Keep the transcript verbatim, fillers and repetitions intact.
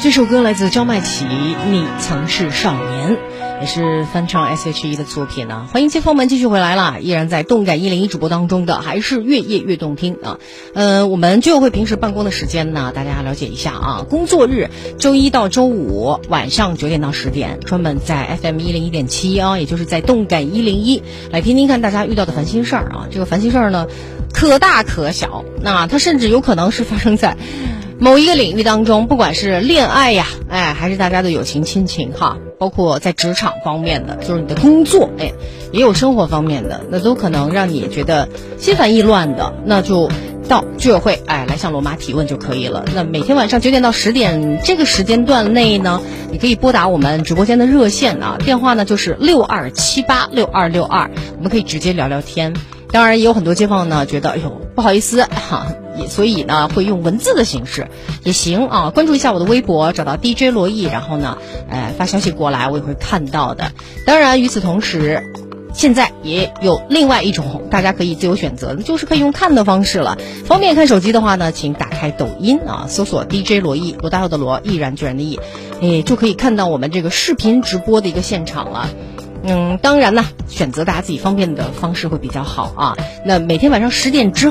这首歌来自焦麦琪，你曾是少年，也是翻唱 S H E 的作品啊。欢迎街坊们继续回来了，依然在动感一零一直播当中的还是越夜越动听啊。呃，我们就会平时办公的时间呢，大家了解一下啊。工作日周一到周五晚上九点到十点，专门在 F M 一零一点七啊，也就是在动感一零一来听听看大家遇到的烦心事儿啊。这个烦心事儿呢，可大可小，那它甚至有可能是发生在某一个领域当中，不管是恋爱呀，哎，还是大家的友情亲情哈，包括在职场方面的，就是你的工作，哎，也有生活方面的，那都可能让你觉得心烦意乱的，那就到居委会哎来向罗妈提问就可以了。那每天晚上九点到十点这个时间段内呢，你可以拨打我们直播间的热线啊，电话呢就是六二七八六二六二，我们可以直接聊聊天。当然也有很多街坊呢觉得哎呦不好意思哈，也所以呢会用文字的形式也行啊，关注一下我的微博，找到 D J 罗毅，然后呢呃发消息过来，我也会看到的。当然与此同时，现在也有另外一种大家可以自由选择的，就是可以用看的方式了。方便看手机的话呢，请打开抖音啊，搜索 D J 罗毅，罗大佑的罗，毅然决然的毅，哎，就可以看到我们这个视频直播的一个现场了。嗯，当然呢，选择大家自己方便的方式会比较好啊。那每天晚上十点之后